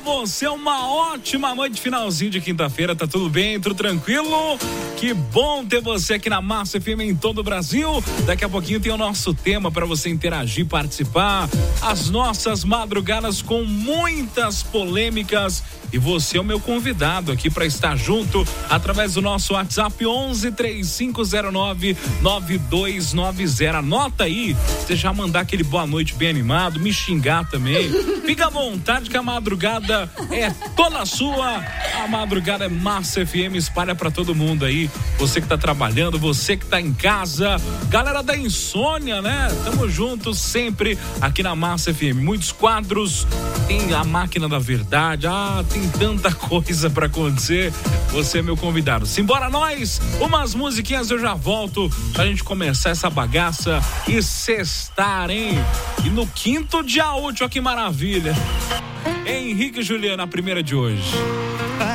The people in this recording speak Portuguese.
você uma ótima noite, finalzinho de quinta-feira, tá tudo bem, tudo tranquilo? Que bom ter você aqui na Massa FM em todo o Brasil. Daqui a pouquinho tem o nosso tema para você interagir, participar, as nossas madrugadas com muitas polêmicas. E você é o meu convidado aqui para estar junto através do nosso WhatsApp 11-3509-9290. Anota aí, você já mandar aquele boa noite bem animado, me xingar também. Fica à vontade que a madrugada é toda sua. A madrugada é Massa FM, espalha para todo mundo aí. Você que tá trabalhando, você que tá em casa, galera da insônia, né? Tamo juntos sempre aqui na Massa FM. Muitos quadros, tem a máquina da verdade, tem tanta coisa pra acontecer. Você é meu convidado. Simbora nós, umas musiquinhas, eu já volto pra gente começar essa bagaça e sextar, hein? E no quinto dia útil, ó, que maravilha. Henrique e Juliana, a primeira de hoje.